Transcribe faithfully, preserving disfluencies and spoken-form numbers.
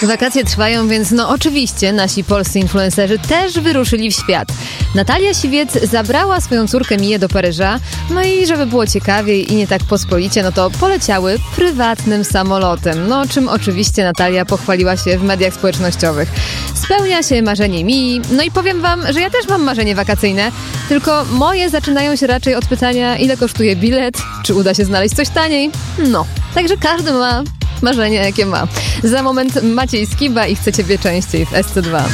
Wakacje trwają, więc no oczywiście nasi polscy influencerzy też wyruszyli w świat. Natalia Siwiec zabrała swoją córkę Miję do Paryża, no i żeby było ciekawiej i nie tak pospolicie, no to poleciały prywatnym samolotem, no czym oczywiście Natalia pochwaliła się w mediach społecznościowych. Spełnia się marzenie Mii, no i powiem wam, że ja też mam marzenie wakacyjne, tylko moje zaczynają się raczej od pytania, ile kosztuje bilet, czy uda się znaleźć coś taniej, no, także każdy ma marzenie, jakie ma. Za moment Maciej Skiba i Chcę Ciebie częściej w S C dwa.